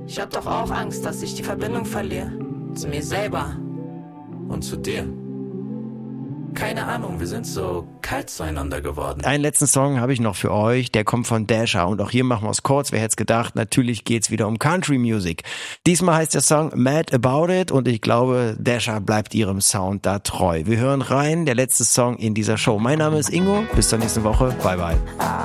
Ich hab doch auch Angst, dass ich die Verbindung verliere. Zu mir selber. Und zu dir. Keine Ahnung, wir sind so kalt zueinander geworden. Einen letzten Song habe ich noch für euch, der kommt von Dasher und auch hier machen wir es kurz, wer hätte es gedacht, natürlich geht's wieder um Country Music. Diesmal heißt der Song Mad About It und ich glaube, Dasher bleibt ihrem Sound da treu. Wir hören rein, der letzte Song in dieser Show. Mein Name ist Ingo, bis zur nächsten Woche, bye bye.